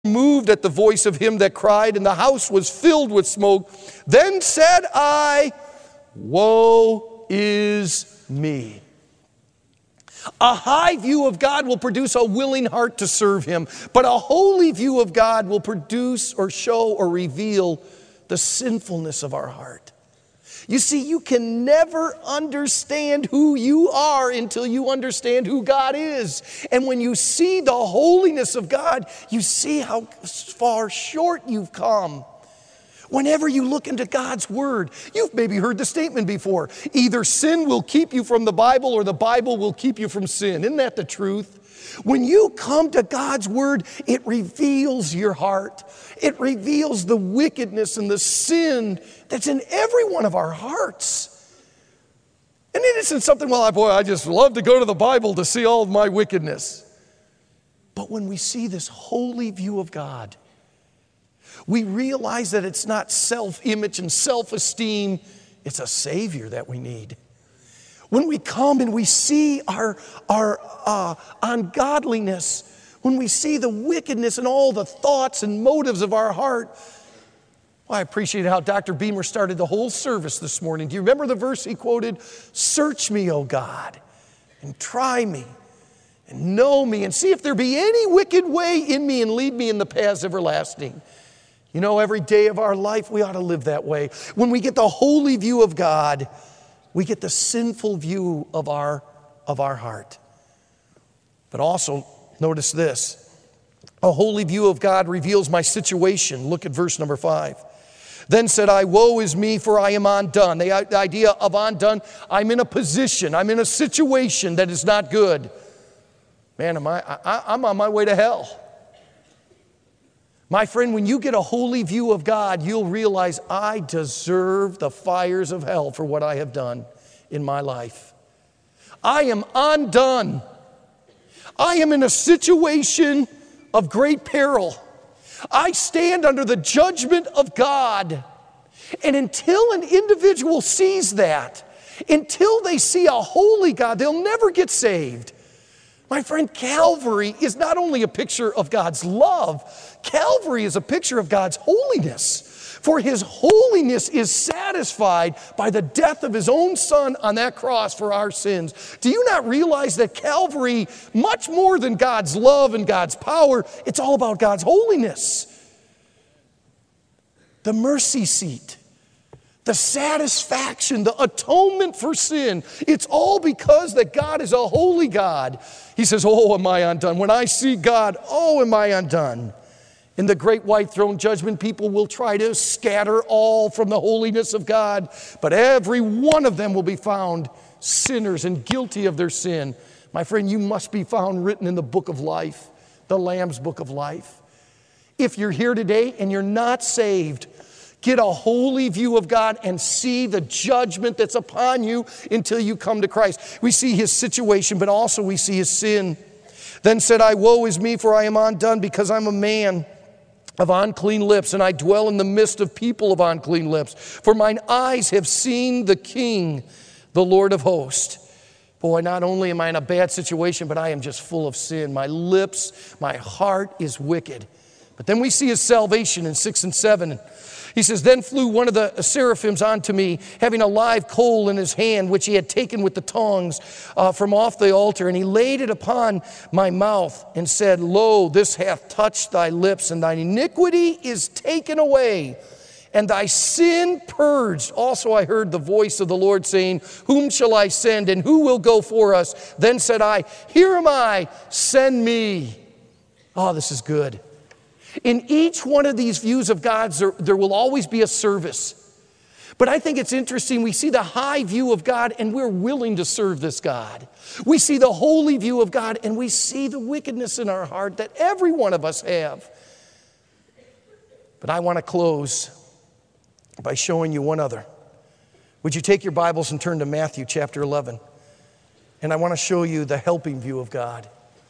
moved at the voice of him that cried, and the house was filled with smoke. Then said I, woe is me. A high view of God will produce a willing heart to serve him, but a holy view of God will produce or show or reveal the sinfulness of our heart. You see, you can never understand who you are until you understand who God is. And when you see the holiness of God, you see how far short you've come. Whenever you look into God's Word, you've maybe heard the statement before, either sin will keep you from the Bible or the Bible will keep you from sin. Isn't that the truth? When you come to God's Word, it reveals your heart. It reveals the wickedness and the sin that's in every one of our hearts. And it isn't something, well, I just love to go to the Bible to see all of my wickedness. But when we see this holy view of God, we realize that it's not self-image and self-esteem, it's a Savior that we need. When we come and we see our ungodliness, when we see the wickedness and all the thoughts and motives of our heart, well, I appreciate how Dr. Beamer started the whole service this morning. Do you remember the verse he quoted? Search me, O God, and try me, and know me, and see if there be any wicked way in me, and lead me in the paths everlasting. You know, every day of our life, we ought to live that way. When we get the holy view of God, we get the sinful view of our heart. But also, notice this. A holy view of God reveals my situation. Look at verse number 5. Then said I, woe is me, for I am undone. The idea of undone, I'm in a position, I'm in a situation that is not good. Man, I'm on my way to hell. My friend, when you get a holy view of God, you'll realize I deserve the fires of hell for what I have done in my life. I am undone. I am in a situation of great peril. I stand under the judgment of God. And until an individual sees that, until they see a holy God, they'll never get saved. My friend, Calvary is not only a picture of God's love, Calvary is a picture of God's holiness. For his holiness is satisfied by the death of his own Son on that cross for our sins. Do you not realize that Calvary, much more than God's love and God's power, it's all about God's holiness? The mercy seat, the satisfaction, the atonement for sin, it's all because that God is a holy God. He says, oh, am I undone? When I see God, oh, am I undone? In the great white throne judgment, people will try to scatter all from the holiness of God, but every one of them will be found sinners and guilty of their sin. My friend, you must be found written in the book of life, the Lamb's book of life. If you're here today and you're not saved, get a holy view of God and see the judgment that's upon you until you come to Christ. We see his situation, but also we see his sin. Then said I, woe is me, for I am undone, because I'm a man of unclean lips, and I dwell in the midst of people of unclean lips. For mine eyes have seen the King, the Lord of hosts. Boy, not only am I in a bad situation, but I am just full of sin. My lips, my heart is wicked. But then we see his salvation in 6 and 7. He says, then flew one of the seraphims unto me, having a live coal in his hand, which he had taken with the tongs from off the altar. And he laid it upon my mouth and said, lo, this hath touched thy lips, and thine iniquity is taken away, and thy sin purged. Also I heard the voice of the Lord saying, whom shall I send, and who will go for us? Then said I, here am I, send me. Oh, this is good. In each one of these views of God, there will always be a service. But I think it's interesting, we see the high view of God and we're willing to serve this God. We see the holy view of God and we see the wickedness in our heart that every one of us have. But I want to close by showing you one other. Would you take your Bibles and turn to Matthew chapter 11? And I want to show you the helping view of God.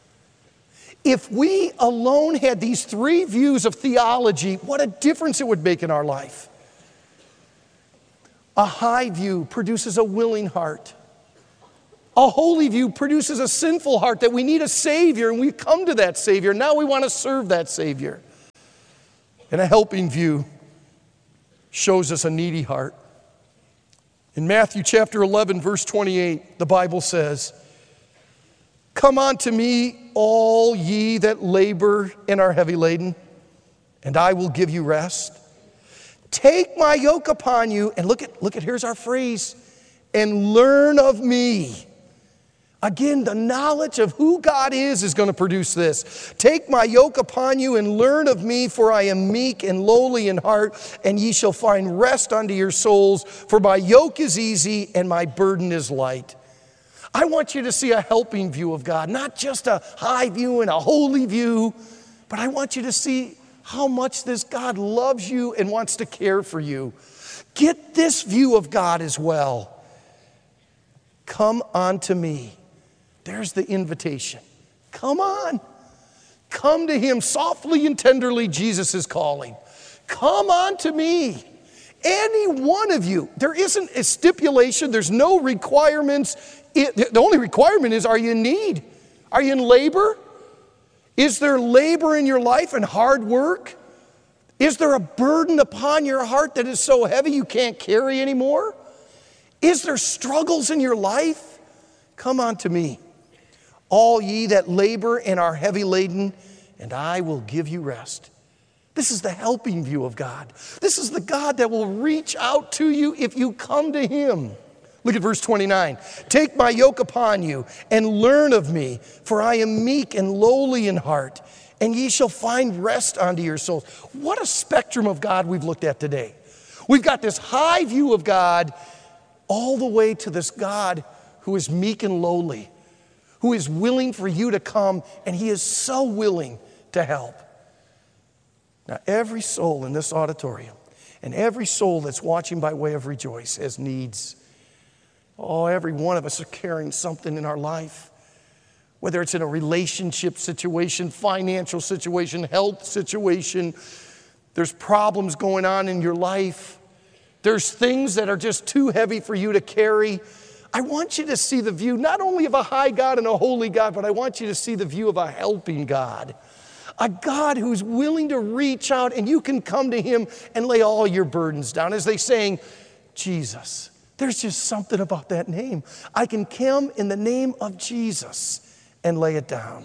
If we alone had these three views of theology, what a difference it would make in our life. A high view produces a willing heart. A holy view produces a sinful heart that we need a Savior, and we come to that Savior. Now we want to serve that Savior. And a helping view shows us a needy heart. In Matthew chapter 11, verse 28, the Bible says, "Come unto me, all ye that labor and are heavy laden, and I will give you rest. Take my yoke upon you," and look at here's our phrase, "and learn of me." Again, the knowledge of who God is going to produce this. "Take my yoke upon you and learn of me, for I am meek and lowly in heart, and ye shall find rest unto your souls. For my yoke is easy and my burden is light." I want you to see a helping view of God, not just a high view and a holy view, but I want you to see how much this God loves you and wants to care for you. Get this view of God as well. Come unto me. There's the invitation. Come on. Come to him softly and tenderly, Jesus is calling. Come on to me. Any one of you. There isn't a stipulation. There's no requirements. The only requirement is, are you in need? Are you in labor? Is there labor in your life and hard work? Is there a burden upon your heart that is so heavy you can't carry anymore? Is there struggles in your life? Come unto me, all ye that labor and are heavy laden, and I will give you rest. This is the helping view of God. This is the God that will reach out to you if you come to him. Look at verse 29. "Take my yoke upon you and learn of me, for I am meek and lowly in heart, and ye shall find rest unto your souls." What a spectrum of God we've looked at today. We've got this high view of God all the way to this God who is meek and lowly, who is willing for you to come, and he is so willing to help. Now, every soul in this auditorium and every soul that's watching by way of Rejoice has needs. Oh, every one of us are carrying something in our life, whether it's in a relationship situation, financial situation, health situation. There's problems going on in your life. There's things that are just too heavy for you to carry. I want you to see the view not only of a high God and a holy God, but I want you to see the view of a helping God. A God who's willing to reach out, and you can come to him and lay all your burdens down. As they saying, Jesus. There's just something about that name. I can come in the name of Jesus and lay it down.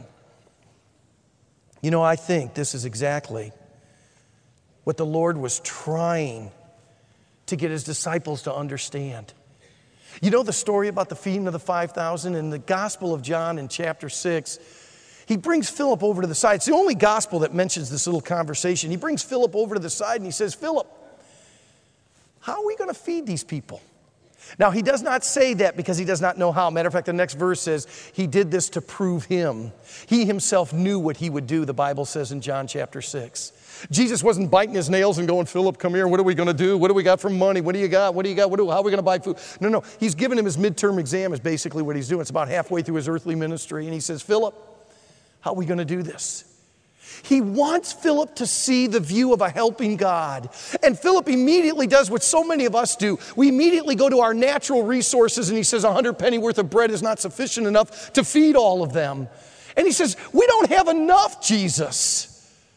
You know, I think this is exactly what the Lord was trying to get his disciples to understand. You know the story about the feeding of the 5,000 in the Gospel of John in chapter 6? He brings Philip over to the side. It's the only gospel that mentions this little conversation. He brings Philip over to the side and he says, "Philip, how are we going to feed these people?" Now, he does not say that because he does not know how. Matter of fact, the next verse says he did this to prove him. He himself knew what he would do, the Bible says in John chapter 6. Jesus wasn't biting his nails and going, "Philip, come here. What are we going to do? What do we got for money? What do you got? What do you got? How are we going to buy food?" No. He's giving him his midterm exam is basically what he's doing. It's about halfway through his earthly ministry. And he says, "Philip, how are we going to do this?" He wants Philip to see the view of a helping God. And Philip immediately does what so many of us do. We immediately go to our natural resources and he says 100 penny worth of bread is not sufficient enough to feed all of them. And he says, "We don't have enough, Jesus."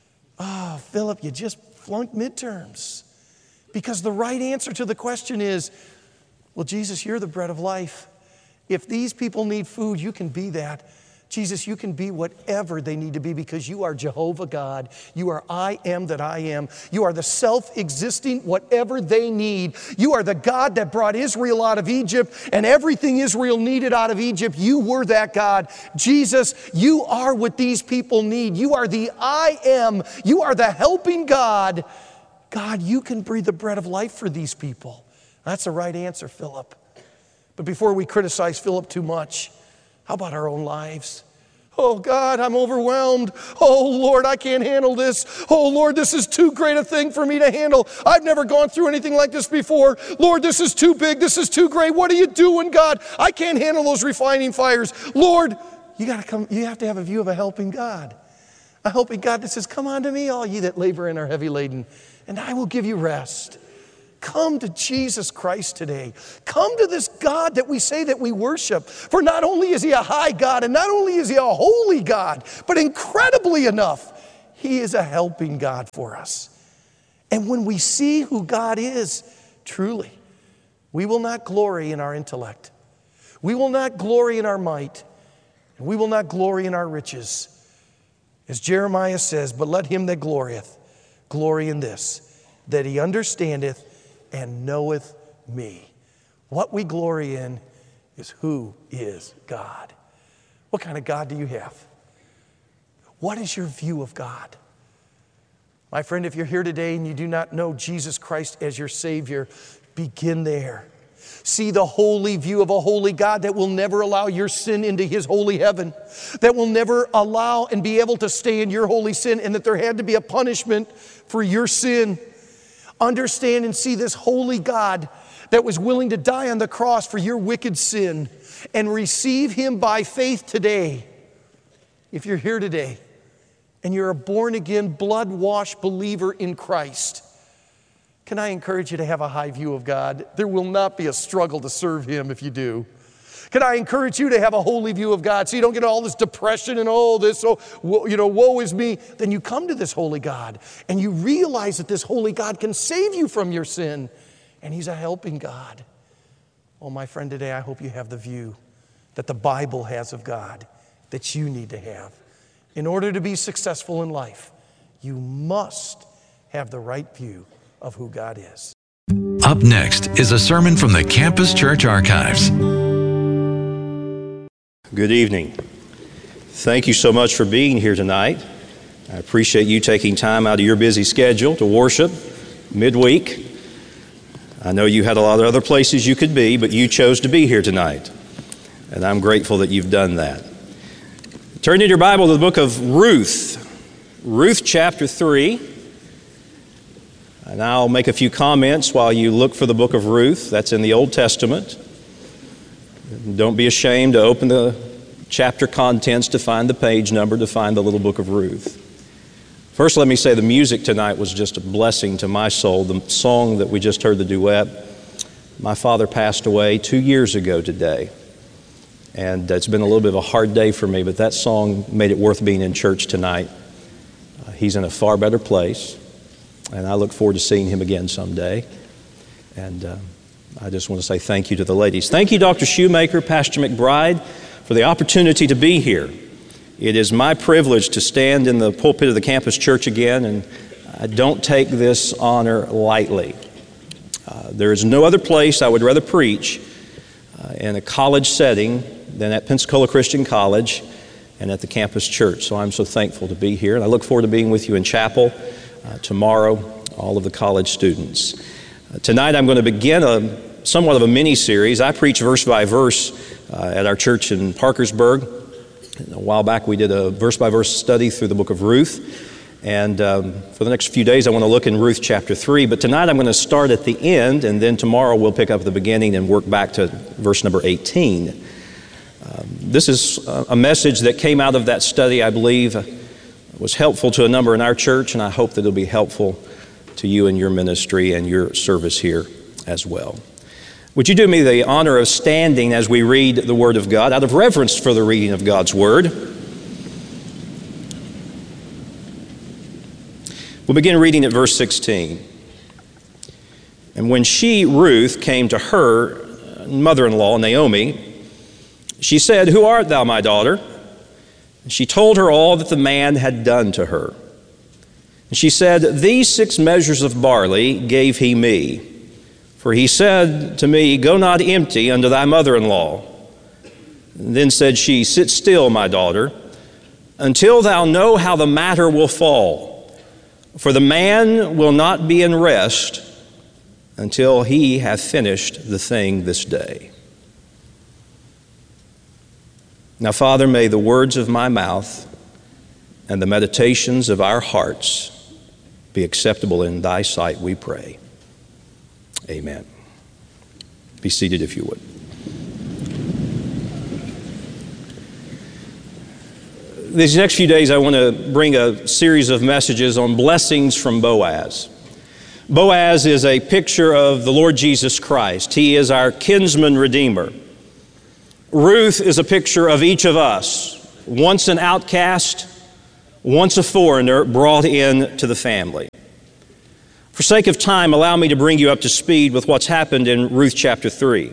Oh, Philip, you just flunked midterms. Because the right answer to the question is, well, Jesus, you're the bread of life. If these people need food, you can be that. Jesus, you can be whatever they need to be because you are Jehovah God. You are I am that I am. You are the self-existing whatever they need. You are the God that brought Israel out of Egypt and everything Israel needed out of Egypt. You were that God. Jesus, you are what these people need. You are the I am. You are the helping God. God, you can breathe the bread of life for these people. That's the right answer, Philip. But before we criticize Philip too much, how about our own lives? "Oh God, I'm overwhelmed. Oh Lord, I can't handle this. Oh Lord, this is too great a thing for me to handle. I've never gone through anything like this before. Lord, this is too big. This is too great. What are you doing, God? I can't handle those refining fires." Lord, you have to have a view of a helping God. A helping God that says, "Come unto me, all ye that labor and are heavy laden, and I will give you rest." Come to Jesus Christ today. Come to this God that we say that we worship. For not only is he a high God and not only is he a holy God, but incredibly enough, he is a helping God for us. And when we see who God is, truly, we will not glory in our intellect. We will not glory in our might. And we will not glory in our riches. As Jeremiah says, but let him that glorieth glory in this, that he understandeth and knoweth me. What we glory in is who is God. What kind of God do you have? What is your view of God? My friend, if you're here today and you do not know Jesus Christ as your Savior, begin there. See the holy view of a holy God that will never allow your sin into His holy heaven, that will never allow and be able to stay in your holy sin, and that there had to be a punishment for your sin. Understand and see this holy God that was willing to die on the cross for your wicked sin, and receive Him by faith today. If you're here today and you're a born-again, blood-washed believer in Christ, can I encourage you to have a high view of God? There will not be a struggle to serve Him if you do. Can I encourage you to have a holy view of God so you don't get all this depression and all this, woe is me? Then you come to this holy God and you realize that this holy God can save you from your sin, and He's a helping God. Oh, my friend, today I hope you have the view that the Bible has of God that you need to have. In order to be successful in life, you must have the right view of who God is. Up next is a sermon from the Campus Church Archives. Good evening. Thank you so much for being here tonight. I appreciate you taking time out of your busy schedule to worship midweek. I know you had a lot of other places you could be, but you chose to be here tonight. And I'm grateful that you've done that. Turn in your Bible to the book of Ruth. Ruth chapter 3. And I'll make a few comments while you look for the book of Ruth. That's in the Old Testament. Don't be ashamed to open the chapter contents to find the page number, to find the little book of Ruth. First, let me say the music tonight was just a blessing to my soul. The song that we just heard, the duet, my father passed away 2 years ago today. And it's been a little bit of a hard day for me, but that song made it worth being in church tonight. He's in a far better place, and I look forward to seeing him again someday. And I just want to say thank you to the ladies. Thank you, Dr. Shoemaker, Pastor McBride, for the opportunity to be here. It is my privilege to stand in the pulpit of the campus church again, and I don't take this honor lightly. There is no other place I would rather preach in a college setting than at Pensacola Christian College and at the campus church. So I'm so thankful to be here, and I look forward to being with you in chapel tomorrow, all of the college students. Tonight I'm going to begin somewhat of a mini-series. I preach verse by verse at our church in Parkersburg. A while back we did a verse-by-verse study through the book of Ruth. And for the next few days I want to look in Ruth chapter 3. But tonight I'm going to start at the end, and then tomorrow we'll pick up at the beginning and work back to verse number 18. This is a message that came out of that study, I believe, was helpful to a number in our church, and I hope that it'll be helpful to you in your ministry and your service here as well. Would you do me the honor of standing as we read the Word of God out of reverence for the reading of God's Word? We'll begin reading at verse 16. And when she, Ruth, came to her mother-in-law, Naomi, she said, "Who art thou, my daughter?" And she told her all that the man had done to her. And she said, "These 6 measures of barley gave he me. For he said to me, Go not empty unto thy mother-in-law. And then said she, Sit still, my daughter, until thou know how the matter will fall. For the man will not be in rest until he have finished the thing this day." Now, Father, may the words of my mouth and the meditations of our hearts be acceptable in thy sight, we pray. Amen. Be seated if you would. These next few days I want to bring a series of messages on blessings from Boaz. Boaz is a picture of the Lord Jesus Christ. He is our kinsman redeemer. Ruth is a picture of each of us, once an outcast, once a foreigner brought in to the family. For sake of time, allow me to bring you up to speed with what's happened in Ruth chapter 3.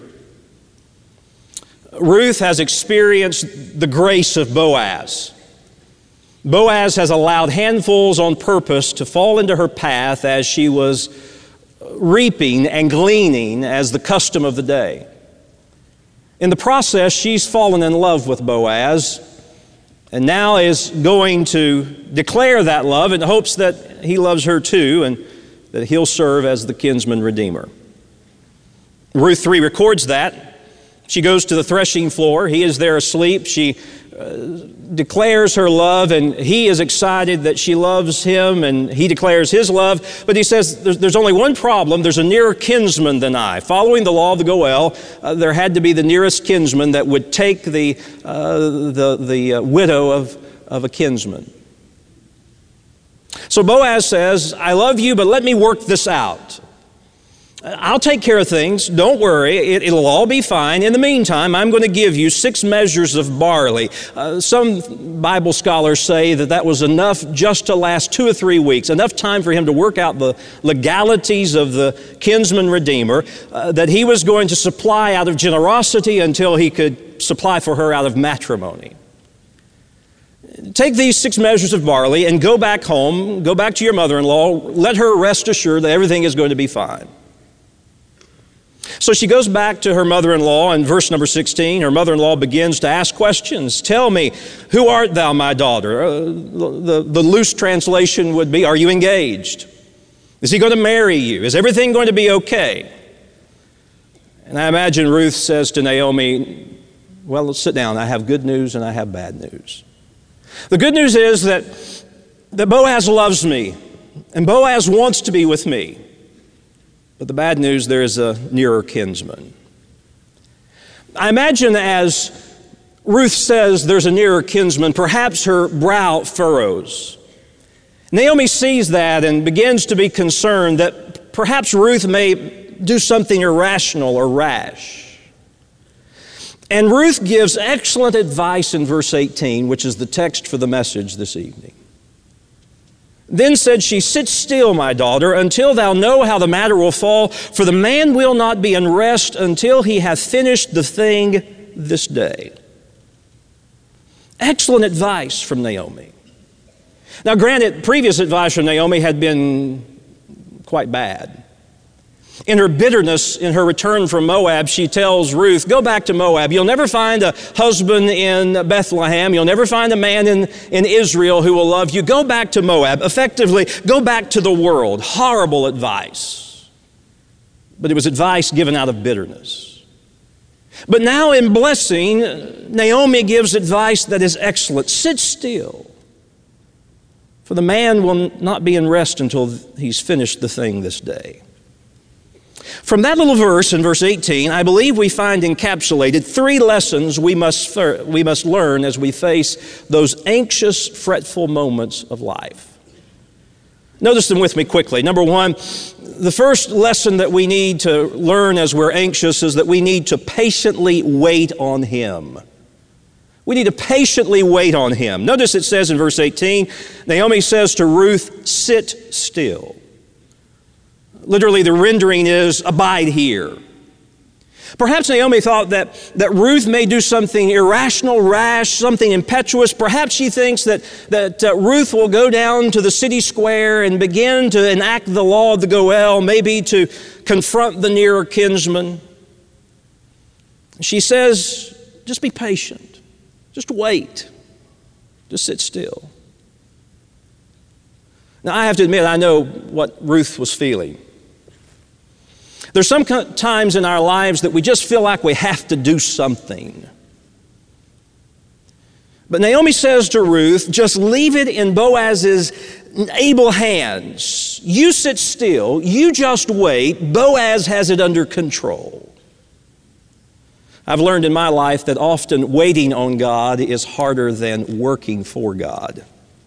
Ruth has experienced the grace of Boaz. Boaz has allowed handfuls on purpose to fall into her path as she was reaping and gleaning as the custom of the day. In the process, she's fallen in love with Boaz and now is going to declare that love in hopes that he loves her too and that he'll serve as the kinsman redeemer. Ruth 3 records that. She goes to the threshing floor. He is there asleep. She declares her love, and he is excited that she loves him, and he declares his love. But he says, there's only one problem. There's a nearer kinsman than I. Following the law of the Goel, there had to be the nearest kinsman that would take the widow of a kinsman. So Boaz says, I love you, but let me work this out. I'll take care of things. Don't worry. It'll all be fine. In the meantime, I'm going to give you 6 measures of barley. Some Bible scholars say that was enough just to last 2 or 3 weeks, enough time for him to work out the legalities of the kinsman redeemer, that he was going to supply out of generosity until he could supply for her out of matrimony. Take these 6 measures of barley and go back home, go back to your mother-in-law, let her rest assured that everything is going to be fine. So she goes back to her mother-in-law, and verse number 16, her mother-in-law begins to ask questions. Tell me, who art thou, my daughter? The loose translation would be, are you engaged? Is he going to marry you? Is everything going to be okay? And I imagine Ruth says to Naomi, well, let's sit down. I have good news and I have bad news. The good news is that Boaz loves me, and Boaz wants to be with me. But the bad news, there is a nearer kinsman. I imagine as Ruth says there's a nearer kinsman, perhaps her brow furrows. Naomi sees that and begins to be concerned that perhaps Ruth may do something irrational or rash. And Ruth gives excellent advice in verse 18, which is the text for the message this evening. Then said she, sit still, my daughter, until thou know how the matter will fall, for the man will not be in rest until he hath finished the thing this day. Excellent advice from Naomi. Now granted, previous advice from Naomi had been quite bad. In her bitterness, in her return from Moab, she tells Ruth, go back to Moab. You'll never find a husband in Bethlehem. You'll never find a man in Israel who will love you. Go back to Moab. Effectively, go back to the world. Horrible advice. But it was advice given out of bitterness. But now in blessing, Naomi gives advice that is excellent. Sit still, for the man will not be in rest until he's finished the thing this day. From that little verse in verse 18, I believe we find encapsulated 3 lessons we must learn as we face those anxious, fretful moments of life. Notice them with me quickly. Number 1, the first lesson that we need to learn as we're anxious is that we need to patiently wait on Him. We need to patiently wait on Him. Notice it says in verse 18, Naomi says to Ruth, sit still. Literally, the rendering is, abide here. Perhaps Naomi thought that Ruth may do something irrational, rash, something impetuous. Perhaps she thinks that Ruth will go down to the city square and begin to enact the law of the Goel, maybe to confront the nearer kinsman. She says, just be patient. Just wait. Just sit still. Now, I have to admit, I know what Ruth was feeling. There's some times in our lives that we just feel like we have to do something. But Naomi says to Ruth, just leave it in Boaz's able hands. You sit still, you just wait. Boaz has it under control. I've learned in my life that often waiting on God is harder than working for God.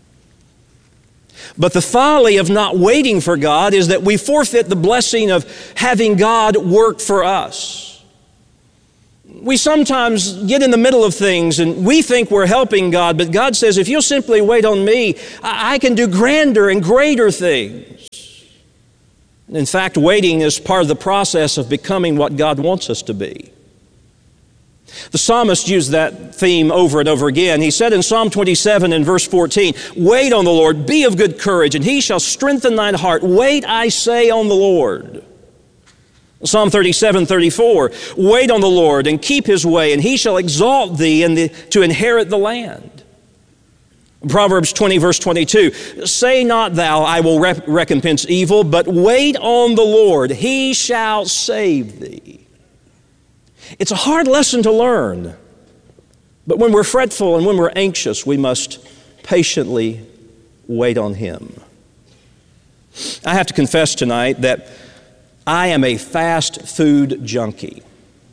But the folly of not waiting for God is that we forfeit the blessing of having God work for us. We sometimes get in the middle of things and we think we're helping God, but God says, if you'll simply wait on me, I can do grander and greater things. In fact, waiting is part of the process of becoming what God wants us to be. The psalmist used that theme over and over again. He said in Psalm 27 and verse 14, "Wait on the Lord, be of good courage, and He shall strengthen thine heart. Wait, I say, on the Lord." Psalm 37:34, "Wait on the Lord and keep His way, and He shall exalt thee to inherit the land." Proverbs 20 verse 22, "Say not thou, I will recompense evil, but wait on the Lord, He shall save thee." It's a hard lesson to learn, but when we're fretful and when we're anxious, we must patiently wait on Him. I have to confess tonight that I am a fast food junkie.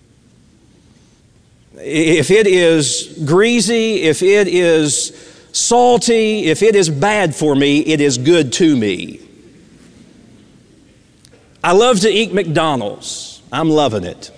If it is greasy, if it is salty, if it is bad for me, it is good to me. I love to eat McDonald's. I'm loving it.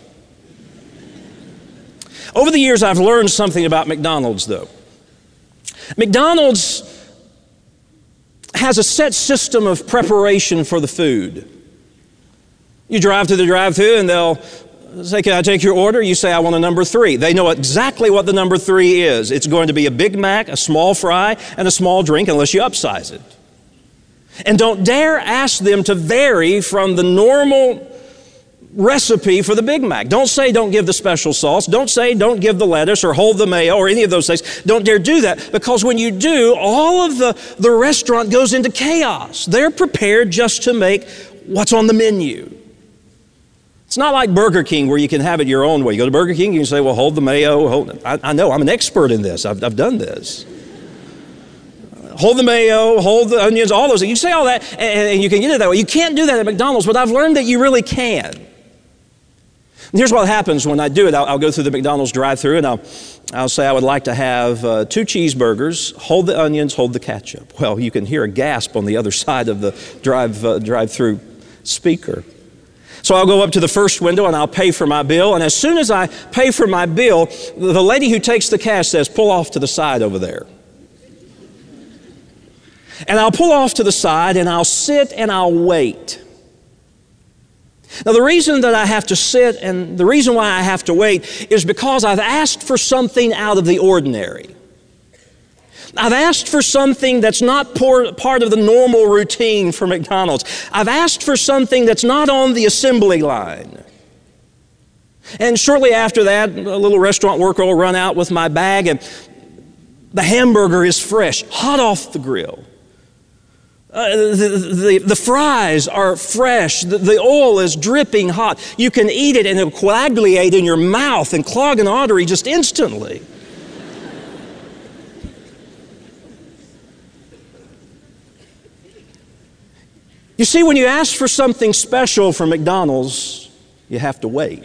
Over the years, I've learned something about McDonald's, though. McDonald's has a set system of preparation for the food. You drive to the drive-thru and they'll say, "Can I take your order?" You say, "I want a number 3." They know exactly what the number 3 is. It's going to be a Big Mac, a small fry, and a small drink unless you upsize it. And don't dare ask them to vary from the normal recipe for the Big Mac. Don't say don't give the special sauce. Don't say don't give the lettuce or hold the mayo or any of those things. Don't dare do that, because when you do, all of the restaurant goes into chaos. They're prepared just to make what's on the menu. It's not like Burger King where you can have it your own way. You go to Burger King, you can say, "Well, hold the mayo." I know, I'm an expert in this. I've done this. Hold the mayo, hold the onions, all those things. You say all that, and you can get it that way. You can't do that at McDonald's, but I've learned that you really can. And here's what happens when I do it. I'll go through the McDonald's drive-thru, and I'll say I would like to have 2 cheeseburgers, hold the onions, hold the ketchup. Well, you can hear a gasp on the other side of the drive-thru speaker. So I'll go up to the first window and I'll pay for my bill. And as soon as I pay for my bill, the lady who takes the cash says, "Pull off to the side over there." And I'll pull off to the side and I'll sit and I'll wait. Now, the reason that I have to sit and the reason why I have to wait is because I've asked for something out of the ordinary. I've asked for something that's not part of the normal routine for McDonald's. I've asked for something that's not on the assembly line. And shortly after that, a little restaurant worker will run out with my bag, and the hamburger is fresh, hot off the grill. The fries are fresh. The oil is dripping hot. You can eat it and it'll coagulate in your mouth and clog an artery just instantly. You see, when you ask for something special from McDonald's, you have to wait.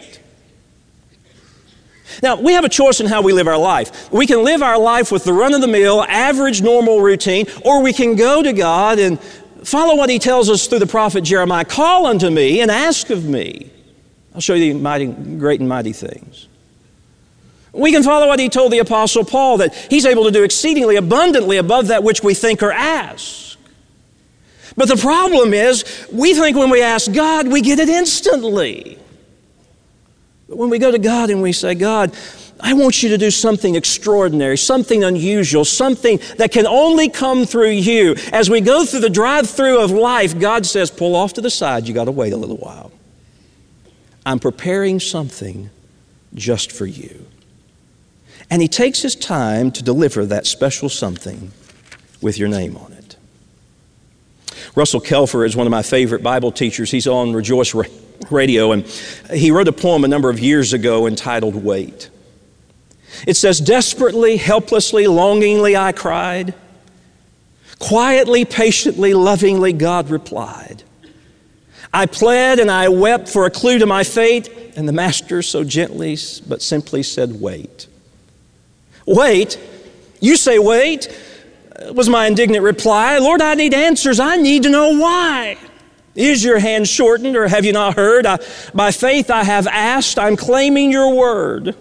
Now, we have a choice in how we live our life. We can live our life with the run-of-the-mill, average, normal routine, or we can go to God and follow what He tells us through the prophet Jeremiah. "Call unto me and ask of me. I'll show you great and mighty things." We can follow what He told the Apostle Paul, that He's able to do exceedingly abundantly above that which we think or ask. But the problem is, we think when we ask God, we get it instantly. But when we go to God and we say, "God, I want you to do something extraordinary, something unusual, something that can only come through you." As we go through the drive-thru of life, God says, "Pull off to the side, you got to wait a little while. I'm preparing something just for you." And He takes His time to deliver that special something with your name on it. Russell Kelfer is one of my favorite Bible teachers. He's on Rejoice Radio, and he wrote a poem a number of years ago entitled "Wait." It says, "Desperately, helplessly, longingly I cried. Quietly, patiently, lovingly God replied. I pled and I wept for a clue to my fate, and the Master so gently but simply said, 'Wait.'" "Wait? You say wait?" was my indignant reply. "Lord, I need answers. I need to know why. Is your hand shortened, or have you not heard? By faith I have asked. I'm claiming your word.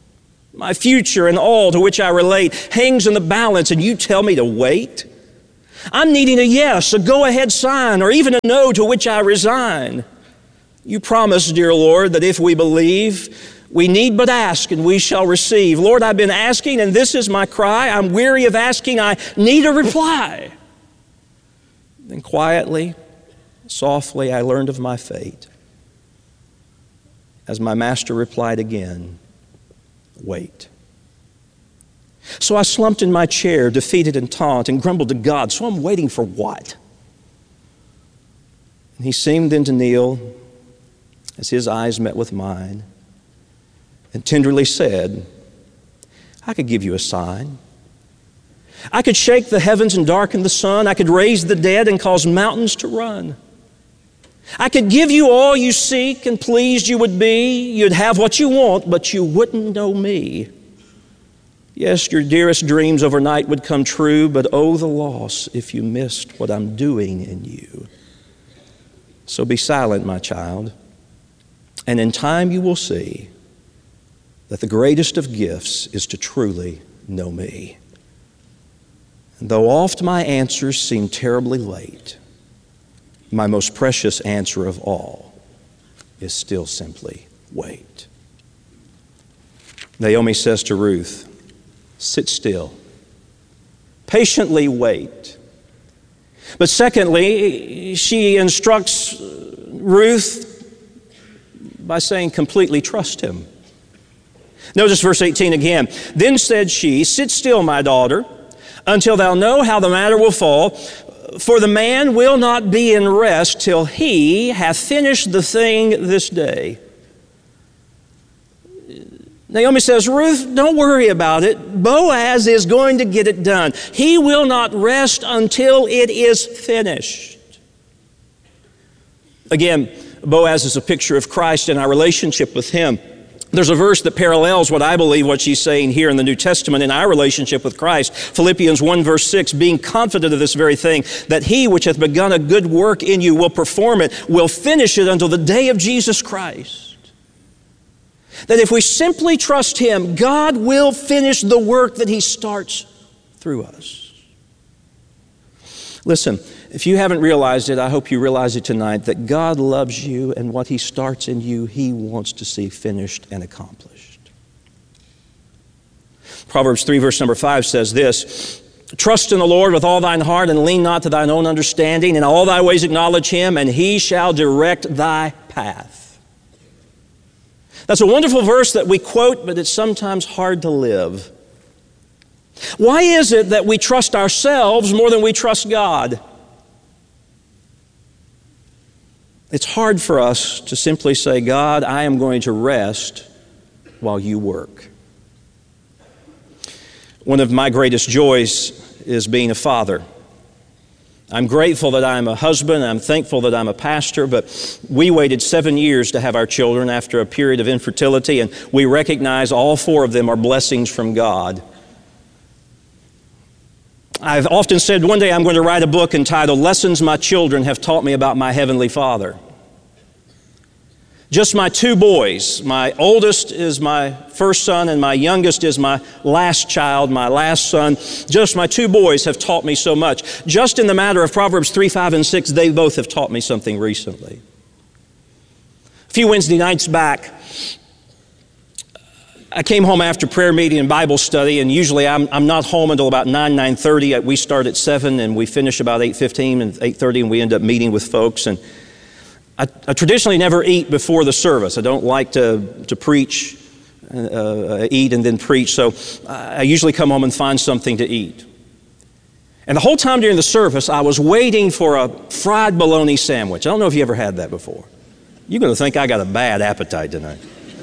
My future and all to which I relate hangs in the balance, and you tell me to wait? I'm needing a yes, a go-ahead sign, or even a no to which I resign. You promise, dear Lord, that if we believe, we need but ask and we shall receive. Lord, I've been asking and this is my cry. I'm weary of asking. I need a reply. Then quietly, softly, I learned of my fate. As my master replied again, wait. So I slumped in my chair, defeated and taunt, and grumbled to God, so I'm waiting for what? And he seemed then to kneel as his eyes met with mine and tenderly said, I could give you a sign. I could shake the heavens and darken the sun. I could raise the dead and cause mountains to run. I could give you all you seek and pleased you would be. You'd have what you want, but you wouldn't know me. Yes, your dearest dreams overnight would come true, but oh, the loss if you missed what I'm doing in you. So be silent, my child, and in time you will see that the greatest of gifts is to truly know me. And though oft my answers seem terribly late, my most precious answer of all is still simply wait. Naomi says to Ruth, sit still. Patiently wait. But secondly, she instructs Ruth by saying completely trust him. Notice verse 18 again. Then said she, sit still, my daughter, until thou know how the matter will fall. For the man will not be in rest till he hath finished the thing this day. Naomi says, Ruth, don't worry about it. Boaz is going to get it done. He will not rest until it is finished. Again, Boaz is a picture of Christ and our relationship with him. There's a verse that parallels what I believe what she's saying here in the New Testament in our relationship with Christ. Philippians 1 verse 6, being confident of this very thing, that he which hath begun a good work in you will perform it, will finish it until the day of Jesus Christ. That if we simply trust him, God will finish the work that he starts through us. Listen, if you haven't realized it, I hope you realize it tonight, that God loves you and what he starts in you, he wants to see finished and accomplished. Proverbs 3 verse number 5 says this, trust in the Lord with all thine heart and lean not to thine own understanding. In all thy ways acknowledge him and he shall direct thy path. That's a wonderful verse that we quote, but it's sometimes hard to live. Why is it that we trust ourselves more than we trust God? It's hard for us to simply say, God, I am going to rest while you work. One of my greatest joys is being a father. I'm grateful that I'm a husband. I'm thankful that I'm a pastor, but we waited 7 years to have our children after a period of infertility, and we recognize all 4 of them are blessings from God. I've often said one day I'm going to write a book entitled Lessons My Children Have Taught Me About My Heavenly Father. Just my 2 boys. My oldest is my first son and my youngest is my last child, my last son. Just my 2 boys have taught me so much. Just in the matter of Proverbs 3, 5, and 6, they both have taught me something recently. A few Wednesday nights back, I came home after prayer meeting and Bible study, and usually I'm not home until about 9:30. We start at 7 and we finish about 8:15 and 8:30, and we end up meeting with folks. And I traditionally never eat before the service. I don't like to preach, eat and then preach, so I usually come home and find something to eat. And the whole time during the service, I was waiting for a fried bologna sandwich. I don't know if you ever had that before. You're going to think I got a bad appetite tonight.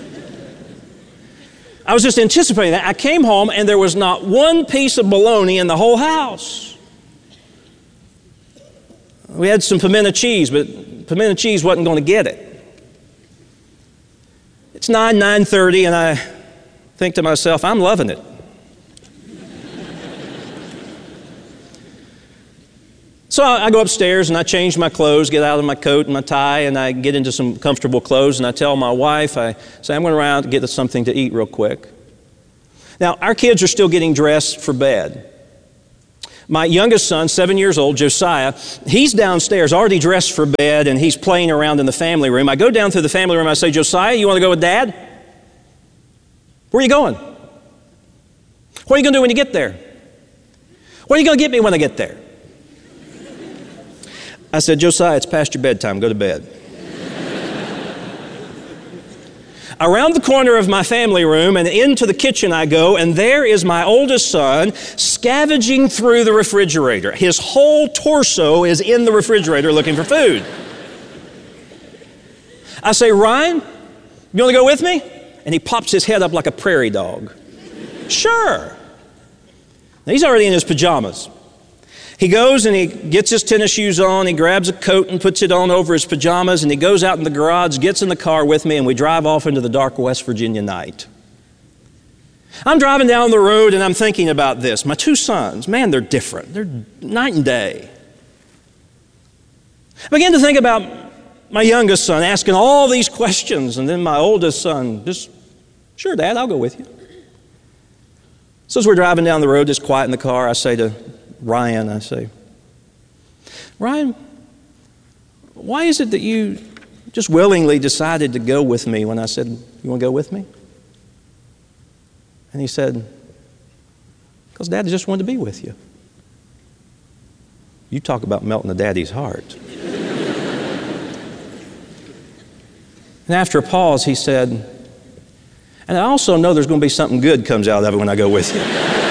I was just anticipating that. I came home and there was not one piece of bologna in the whole house. We had some pimento cheese, but pimento cheese wasn't going to get it. It's 9:30, and I think to myself, I'm loving it. So I go upstairs and I change my clothes, get out of my coat and my tie, and I get into some comfortable clothes, and I tell my wife, I say, I'm going around to get something to eat real quick. Now, our kids are still getting dressed for bed. My youngest son, 7 years old, Josiah, he's downstairs, already dressed for bed, and he's playing around in the family room. I go down to the family room, I say, Josiah, you want to go with Dad? Where are you going? What are you going to do when you get there? What are you going to get me when I get there? I said, Josiah, it's past your bedtime. Go to bed. Around the corner of my family room and into the kitchen I go, and there is my oldest son scavenging through the refrigerator. His whole torso is in the refrigerator looking for food. I say, Ryan, you want to go with me? And he pops his head up like a prairie dog. Sure. Now, he's already in his pajamas. He goes and he gets his tennis shoes on, he grabs a coat and puts it on over his pajamas, and he goes out in the garage, gets in the car with me, and we drive off into the dark West Virginia night. I'm driving down the road and I'm thinking about this. My two sons, man, they're different. They're night and day. I began to think about my youngest son asking all these questions, and then my oldest son just, sure, Dad, I'll go with you. So as we're driving down the road, just quiet in the car, I say to Ryan, I say, Ryan, why is it that you just willingly decided to go with me when I said, you want to go with me? And he said, because Dad just wanted to be with you. You talk about melting a daddy's heart. And after a pause, he said, and I also know there's going to be something good comes out of it when I go with you.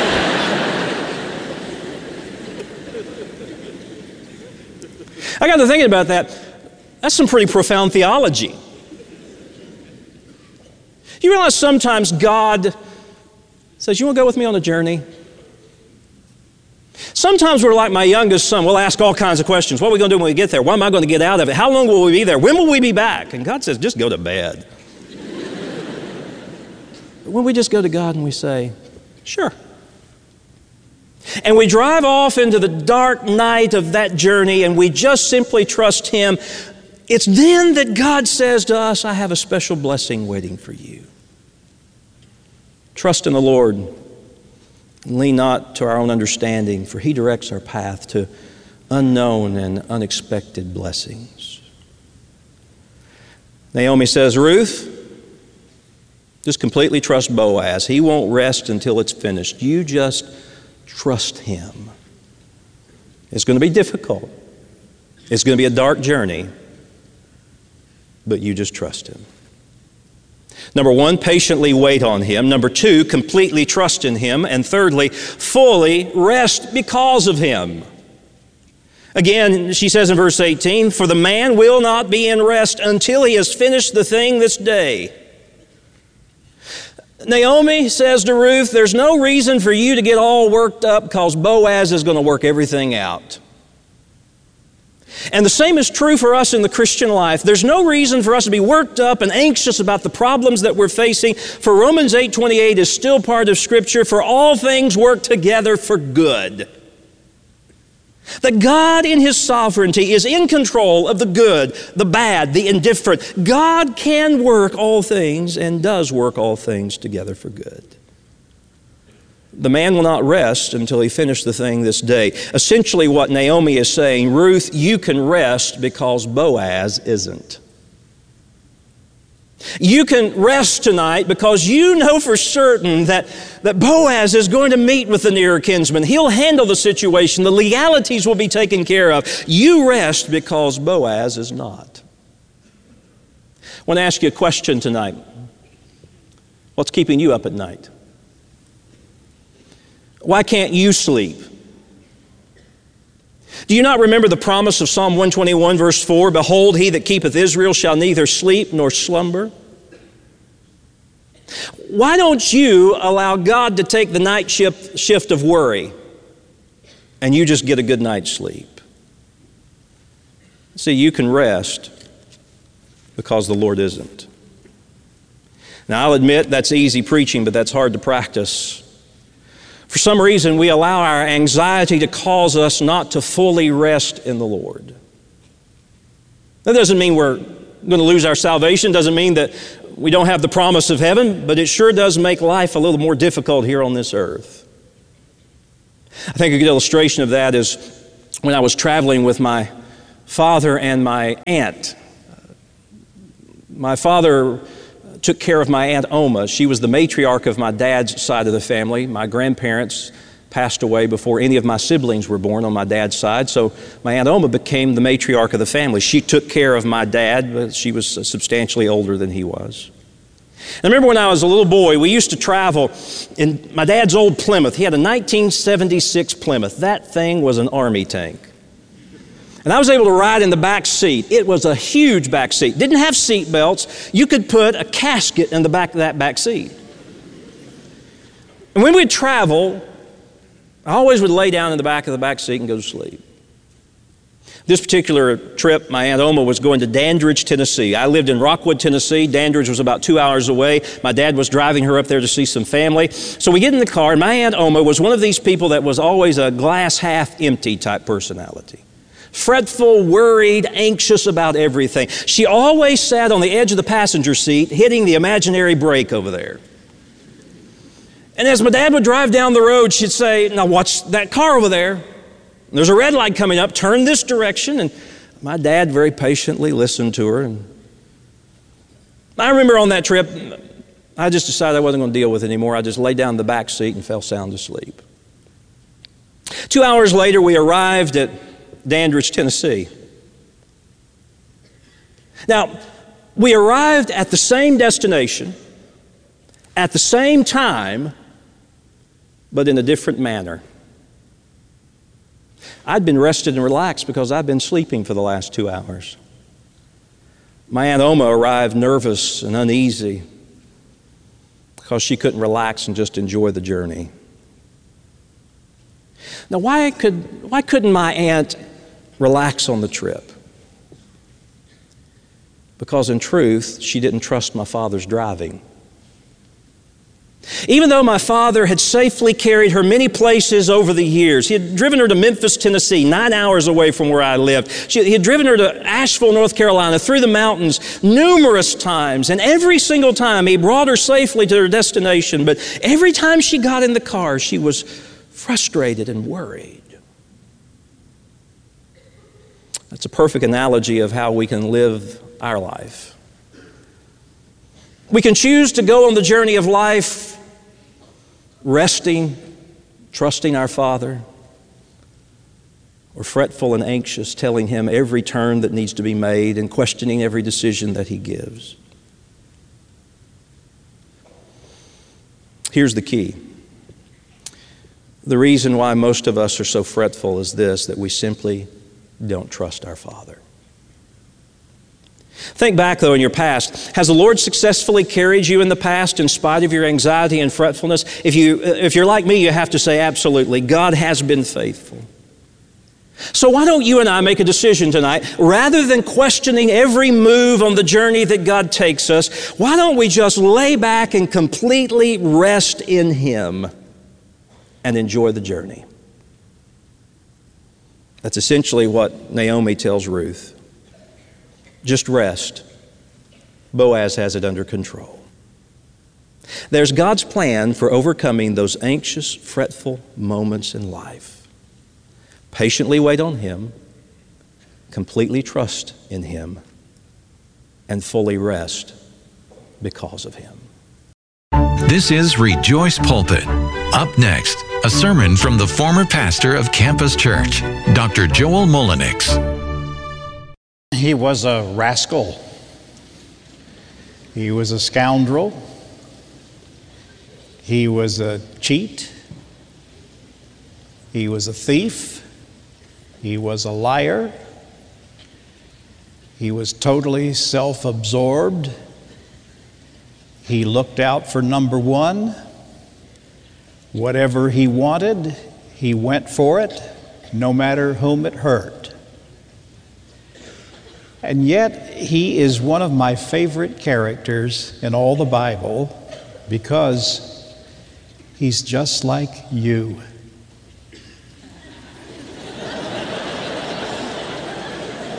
I got to thinking about that. That's some pretty profound theology. You realize sometimes God says, you want to go with me on a journey? Sometimes we're like my youngest son. We'll ask all kinds of questions. What are we going to do when we get there? What am I going to get out of it? How long will we be there? When will we be back? And God says, just go to bed. When we just go to God and we say, sure. And we drive off into the dark night of that journey and we just simply trust Him. It's then that God says to us, I have a special blessing waiting for you. Trust in the Lord and lean not to our own understanding, for He directs our path to unknown and unexpected blessings. Naomi says, Ruth, just completely trust Boaz. He won't rest until it's finished. You just trust Him. It's going to be difficult. It's going to be a dark journey, but you just trust Him. Number one, patiently wait on Him. Number two, completely trust in Him. And thirdly, fully rest because of Him. Again, she says in verse 18, for the man will not be in rest until he has finished the thing this day. Naomi says to Ruth, there's no reason for you to get all worked up because Boaz is going to work everything out. And the same is true for us in the Christian life. There's no reason for us to be worked up and anxious about the problems that we're facing, for Romans 8:28 is still part of Scripture, for all things work together for good. That God in His sovereignty is in control of the good, the bad, the indifferent. God can work all things and does work all things together for good. The man will not rest until he finishes the thing this day. Essentially what Naomi is saying, Ruth, you can rest because Boaz isn't. You can rest tonight because you know for certain that Boaz is going to meet with the nearer kinsman. He'll handle the situation. The legalities will be taken care of. You rest because Boaz is not. I want to ask you a question tonight. What's keeping you up at night? Why can't you sleep? Do you not remember the promise of Psalm 121 verse 4? Behold, he that keepeth Israel shall neither sleep nor slumber. Why don't you allow God to take the night shift of worry and you just get a good night's sleep? See, you can rest because the Lord isn't. Now, I'll admit that's easy preaching, but that's hard to practice. For some reason, we allow our anxiety to cause us not to fully rest in the Lord. That doesn't mean we're going to lose our salvation, doesn't mean that we don't have the promise of heaven, but it sure does make life a little more difficult here on this earth. I think a good illustration of that is when I was traveling with my father and my aunt. My father took care of my Aunt Oma. She was the matriarch of my dad's side of the family. My grandparents passed away before any of my siblings were born on my dad's side, so my Aunt Oma became the matriarch of the family. She took care of my dad, but she was substantially older than he was. I remember when I was a little boy, we used to travel in my dad's old Plymouth. He had a 1976 Plymouth. That thing was an army tank. And I was able to ride in the back seat. It was a huge back seat. Didn't have seat belts. You could put a casket in the back of that back seat. And when we'd travel, I always would lay down in the back of the back seat and go to sleep. This particular trip, my Aunt Oma was going to Dandridge, Tennessee. I lived in Rockwood, Tennessee. Dandridge was about 2 hours away. My dad was driving her up there to see some family. So we get in the car, and my Aunt Oma was one of these people that was always a glass half empty type personality. Fretful, worried, anxious about everything. She always sat on the edge of the passenger seat, hitting the imaginary brake over there. And as my dad would drive down the road, she'd say, "Now watch that car over there. There's a red light coming up. Turn this direction." And my dad very patiently listened to her. And I remember on that trip, I just decided I wasn't going to deal with it anymore. I just laid down in the back seat and fell sound asleep. 2 hours later, we arrived at Dandridge, Tennessee. Now, we arrived at the same destination, at the same time, but in a different manner. I'd been rested and relaxed because I'd been sleeping for the last 2 hours. My Aunt Oma arrived nervous and uneasy because she couldn't relax and just enjoy the journey. Now, why couldn't my aunt relax on the trip? Because in truth, she didn't trust my father's driving. Even though my father had safely carried her many places over the years, he had driven her to Memphis, Tennessee, 9 hours away from where I lived. He had driven her to Asheville, North Carolina, through the mountains numerous times, and every single time he brought her safely to her destination. But every time she got in the car, she was frustrated and worried. That's a perfect analogy of how we can live our life. We can choose to go on the journey of life resting, trusting our Father, or fretful and anxious, telling Him every turn that needs to be made and questioning every decision that He gives. Here's the key. The reason why most of us are so fretful is this, that we simply don't trust our Father. Think back, though, in your past. Has the Lord successfully carried you in the past in spite of your anxiety and fretfulness? If you're like me, you have to say absolutely. God has been faithful. So why don't you and I make a decision tonight? Rather than questioning every move on the journey that God takes us, why don't we just lay back and completely rest in Him and enjoy the journey? That's essentially what Naomi tells Ruth. Just rest. Boaz has it under control. There's God's plan for overcoming those anxious, fretful moments in life. Patiently wait on Him, completely trust in Him, and fully rest because of Him. This is Rejoice Pulpit. Up next, a sermon from the former pastor of Campus Church, Dr. Joel Mullenix. He was a rascal. He was a scoundrel. He was a cheat. He was a thief. He was a liar. He was totally self-absorbed. He looked out for number one. Whatever he wanted, he went for it, no matter whom it hurt. And yet, he is one of my favorite characters in all the Bible because he's just like you.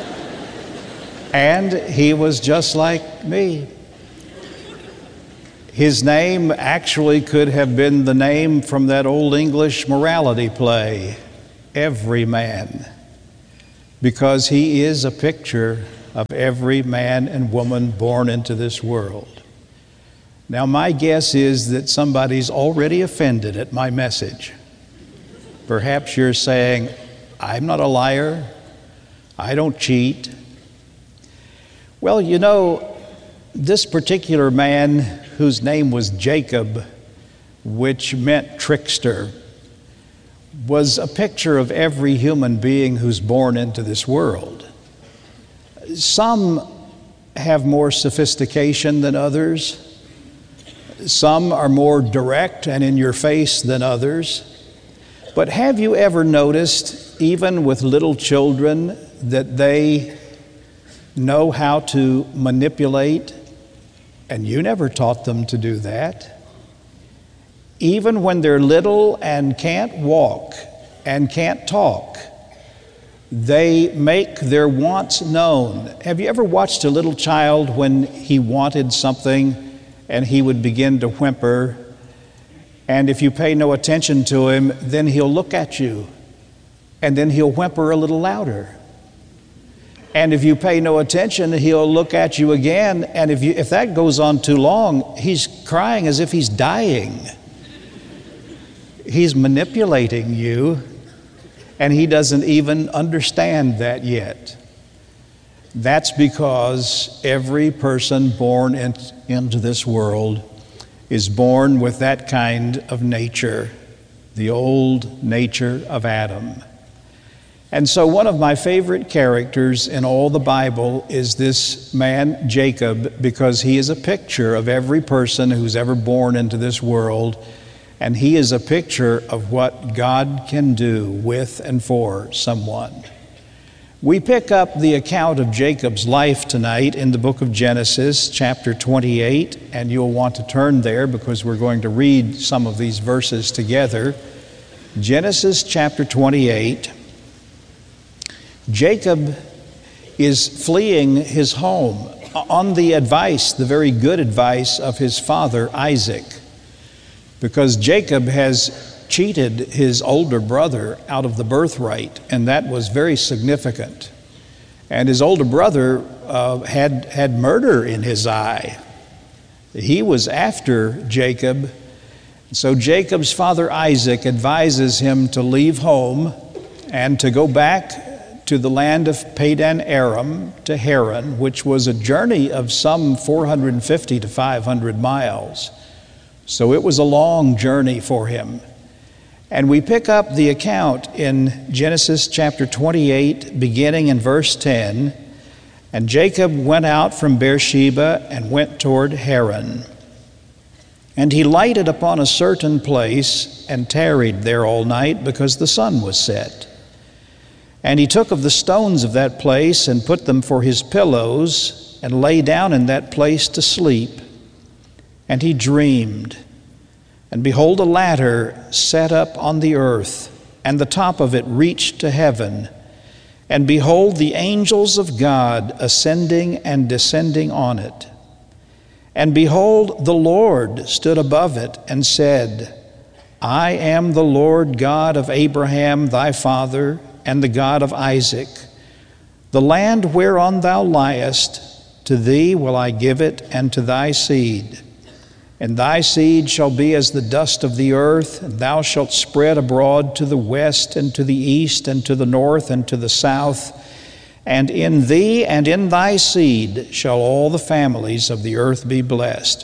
And he was just like me. His name actually could have been the name from that old English morality play, Every Man, because he is a picture of every man and woman born into this world. Now, my guess is that somebody's already offended at my message. Perhaps you're saying, I'm not a liar, I don't cheat. Well, you know, this particular man, whose name was Jacob, which meant trickster, was a picture of every human being who's born into this world. Some have more sophistication than others. Some are more direct and in your face than others. But have you ever noticed, even with little children, that they know how to manipulate? And you never taught them to do that. Even when they're little and can't walk and can't talk, they make their wants known. Have you ever watched a little child when he wanted something and he would begin to whimper? And if you pay no attention to him, then he'll look at you and then he'll whimper a little louder. And if you pay no attention, he'll look at you again, and if that goes on too long, he's crying as if he's dying. He's manipulating you, and he doesn't even understand that yet. That's because every person born into this world is born with that kind of nature, the old nature of Adam. And so one of my favorite characters in all the Bible is this man, Jacob, because he is a picture of every person who's ever born into this world, and he is a picture of what God can do with and for someone. We pick up the account of Jacob's life tonight in the book of Genesis, chapter 28, and you'll want to turn there because we're going to read some of these verses together. Genesis chapter 28. Jacob is fleeing his home on the advice, the very good advice of his father Isaac, because Jacob has cheated his older brother out of the birthright, and that was very significant. And his older brother had murder in his eye. He was after Jacob. So Jacob's father Isaac advises him to leave home and to go back to the land of Padan Aram, to Haran, which was a journey of some 450 to 500 miles. So it was a long journey for him. And we pick up the account in Genesis chapter 28, beginning in verse 10. And Jacob went out from Beersheba and went toward Haran. And he lighted upon a certain place and tarried there all night because the sun was set. And he took of the stones of that place and put them for his pillows and lay down in that place to sleep. And he dreamed. And behold, a ladder set up on the earth, and the top of it reached to heaven. And behold, the angels of God ascending and descending on it. And behold, the Lord stood above it and said, I am the Lord God of Abraham thy father, and the God of Isaac. The land whereon thou liest, to thee will I give it, and to thy seed. And thy seed shall be as the dust of the earth, and thou shalt spread abroad to the west, and to the east, and to the north, and to the south. And in thee and in thy seed shall all the families of the earth be blessed.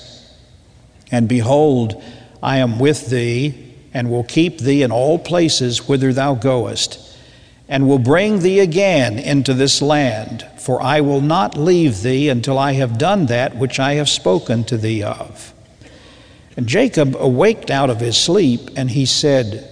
And behold, I am with thee, and will keep thee in all places whither thou goest, and will bring thee again into this land, for I will not leave thee until I have done that which I have spoken to thee of. And Jacob awaked out of his sleep, and he said,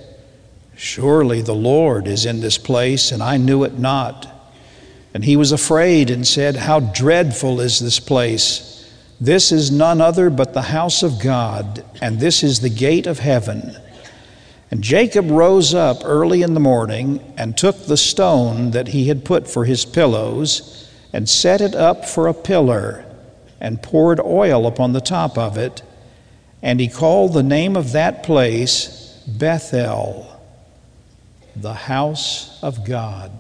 Surely the Lord is in this place, and I knew it not. And he was afraid and said, How dreadful is this place! This is none other but the house of God, and this is the gate of heaven. And Jacob rose up early in the morning and took the stone that he had put for his pillows and set it up for a pillar and poured oil upon the top of it. And he called the name of that place Bethel, the house of God.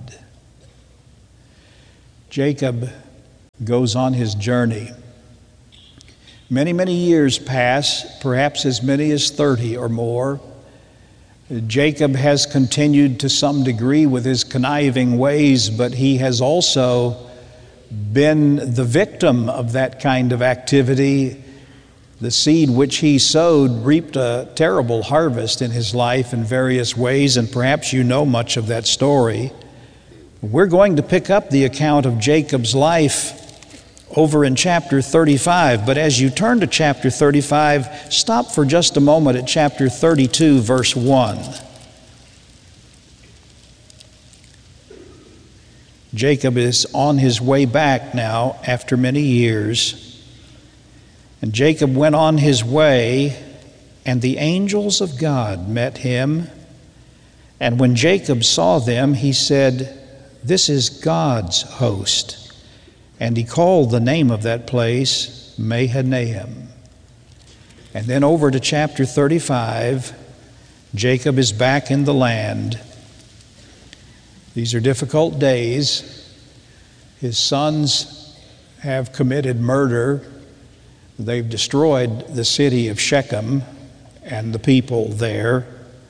Jacob goes on his journey. Many, many years pass, perhaps as many as 30 or more. Jacob has continued to some degree with his conniving ways, but he has also been the victim of that kind of activity. The seed which he sowed reaped a terrible harvest in his life in various ways, and perhaps you know much of that story. We're going to pick up the account of Jacob's life over in chapter 35, but as you turn to chapter 35, stop for just a moment at chapter 32, verse 1. Jacob is on his way back now after many years. And Jacob went on his way, and the angels of God met him. And when Jacob saw them, he said, "This is God's host." And he called the name of that place Mahanaim. And then over to chapter 35, Jacob is back in the land. These are difficult days. His sons have committed murder. They've destroyed the city of Shechem and the people there.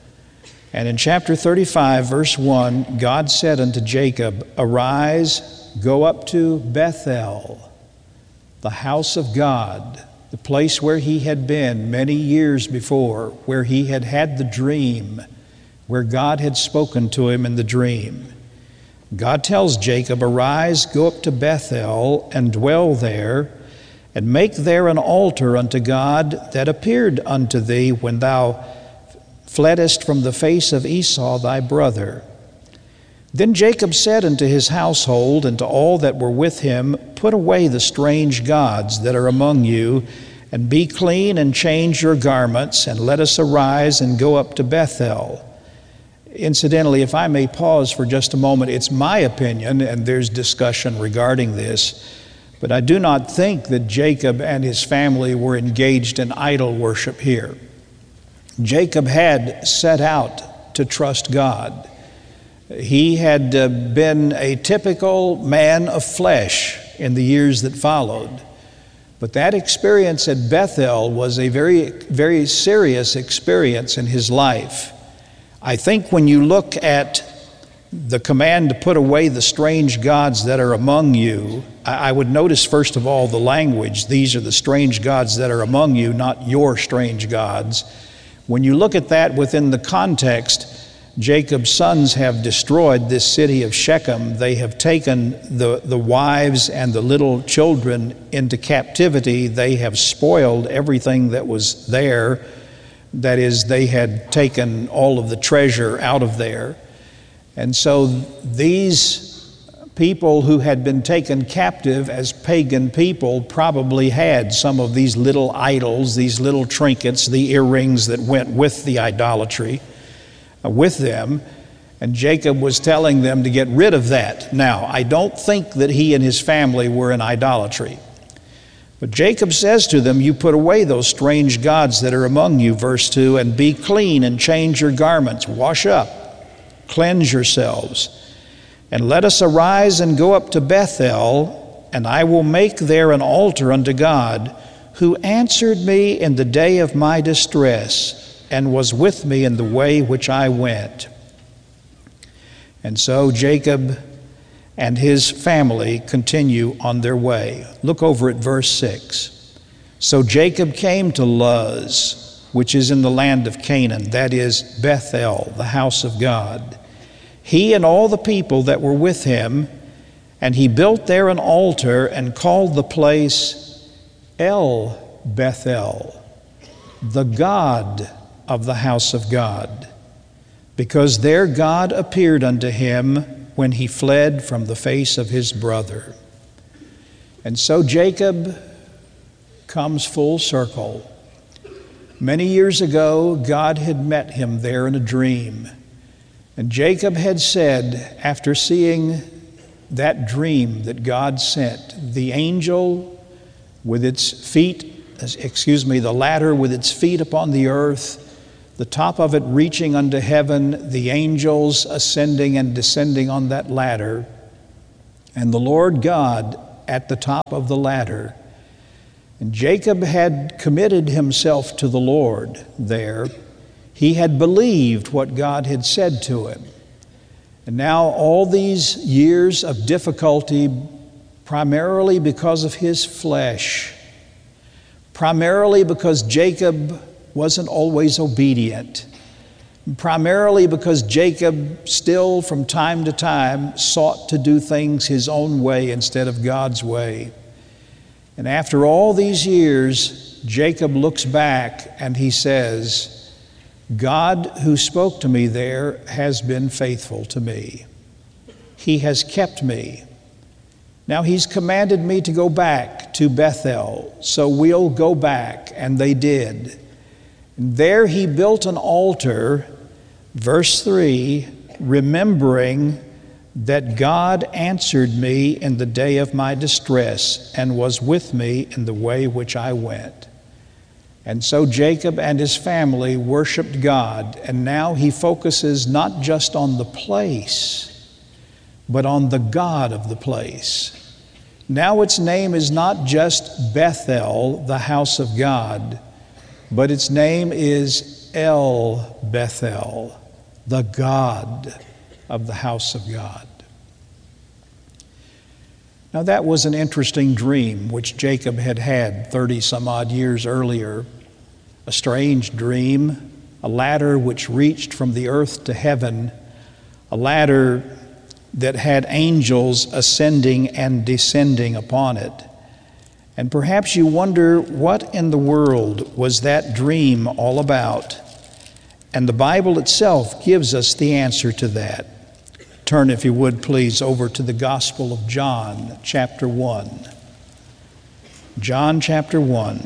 And in chapter 35, verse 1, God said unto Jacob, "Arise, go up to Bethel, the house of God," the place where he had been many years before, where he had had the dream, where God had spoken to him in the dream. God tells Jacob, "Arise, go up to Bethel, and dwell there, and make there an altar unto God that appeared unto thee when thou fleddest from the face of Esau thy brother." Then Jacob said unto his household and to all that were with him, "Put away the strange gods that are among you, and be clean and change your garments, and let us arise and go up to Bethel." Incidentally, if I may pause for just a moment, it's my opinion, and there's discussion regarding this, but I do not think that Jacob and his family were engaged in idol worship here. Jacob had set out to trust God. He had been a typical man of flesh in the years that followed. But that experience at Bethel was a very, very serious experience in his life. I think when you look at the command to put away the strange gods that are among you, I would notice first of all the language. These are the strange gods that are among you, not your strange gods. When you look at that within the context, Jacob's sons have destroyed this city of Shechem. They have taken the wives and the little children into captivity. They have spoiled everything that was there. That is, they had taken all of the treasure out of there. And so these people who had been taken captive as pagan people probably had some of these little idols, these little trinkets, the earrings that went with the idolatry with them. And Jacob was telling them to get rid of that. Now, I don't think that he and his family were in idolatry. But Jacob says to them, "You put away those strange gods that are among you," verse 2, "and be clean and change your garments, wash up, cleanse yourselves, and let us arise and go up to Bethel, and I will make there an altar unto God, who answered me in the day of my distress, and was with me in the way which I went." And so Jacob and his family continue on their way. Look over at verse 6. "So Jacob came to Luz, which is in the land of Canaan, that is Bethel, the house of God, he and all the people that were with him, and he built there an altar and called the place El Bethel, the God of the house of God, because there God appeared unto him when he fled from the face of his brother." And so Jacob comes full circle. Many years ago, God had met him there in a dream. And Jacob had said, after seeing that dream that God sent, the angel with its feet the ladder with its feet upon the earth, the top of it reaching unto heaven, the angels ascending and descending on that ladder, and the Lord God at the top of the ladder. And Jacob had committed himself to the Lord there. He had believed what God had said to him. And now all these years of difficulty, primarily because of his flesh, primarily because Jacob wasn't always obedient, primarily because Jacob still from time to time sought to do things his own way instead of God's way. And after all these years, Jacob looks back and he says, God who spoke to me there has been faithful to me. He has kept me. Now he's commanded me to go back to Bethel, so we'll go back, and they did. And there he built an altar, verse 3, remembering that God answered me in the day of my distress and was with me in the way which I went. And so Jacob and his family worshiped God, and now he focuses not just on the place, but on the God of the place. Now its name is not just Bethel, the house of God, but its name is El Bethel, the God of the house of God. Now that was an interesting dream which Jacob had had 30 some odd years earlier. A strange dream, a ladder which reached from the earth to heaven, a ladder that had angels ascending and descending upon it. And perhaps you wonder, what in the world was that dream all about? And the Bible itself gives us the answer to that. Turn, if you would, please, over to the Gospel of John, chapter 1. John, chapter 1.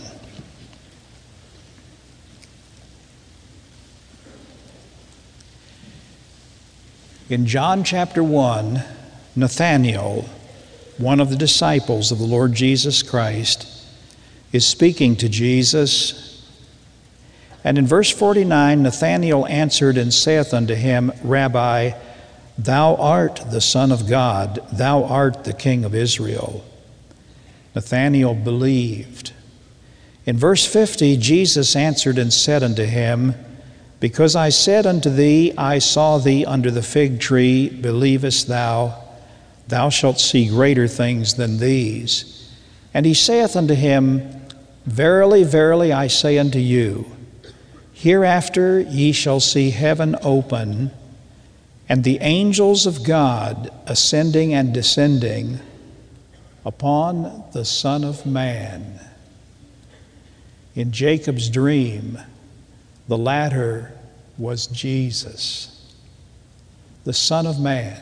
In John, chapter 1, Nathanael, one of the disciples of the Lord Jesus Christ, is speaking to Jesus. And in verse 49, Nathanael answered and saith unto him, Rabbi, thou art the Son of God, thou art the King of Israel. Nathanael believed. In verse 50, Jesus answered and said unto him, Because I said unto thee, I saw thee under the fig tree, believest thou? Thou shalt see greater things than these. And he saith unto him, Verily, verily, I say unto you, hereafter ye shall see heaven open, and the angels of God ascending and descending upon the Son of Man. In Jacob's dream, the ladder was Jesus, the Son of Man.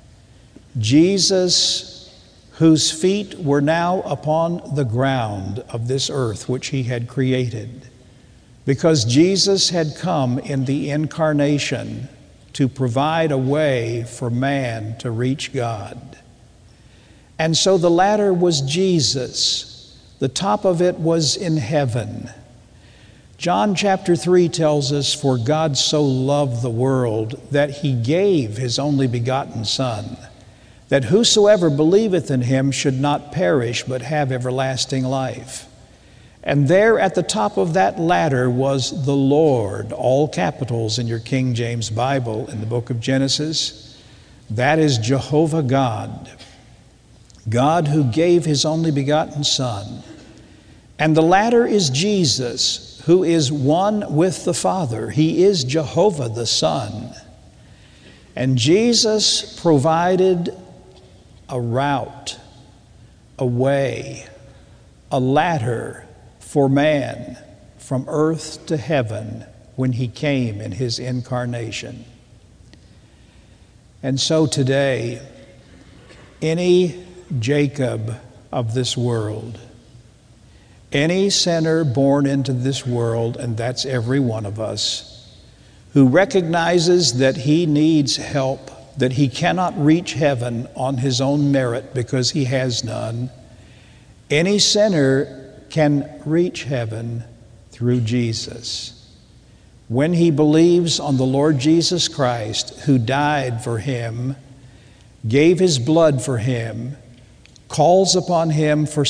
Jesus, whose feet were now upon the ground of this earth which he had created, because Jesus had come in the incarnation to provide a way for man to reach God. And so the ladder was Jesus. The top of it was in heaven. John chapter 3 tells us, For God so loved the world that he gave his only begotten Son, that whosoever believeth in him should not perish but have everlasting life. And there at the top of that ladder was the Lord, all capitals in your King James Bible in the book of Genesis. That is Jehovah God, God who gave his only begotten Son. And the ladder is Jesus, who is one with the Father. He is Jehovah the Son. And Jesus provided a route, a way, a ladder for man from earth to heaven when he came in his incarnation. And so today, any Jacob of this world, any sinner born into this world, and that's every one of us, who recognizes that he needs help, that he cannot reach heaven on his own merit because he has none, any sinner can reach heaven through Jesus. When he believes on the Lord Jesus Christ, who died for him, gave his blood for him, calls upon him for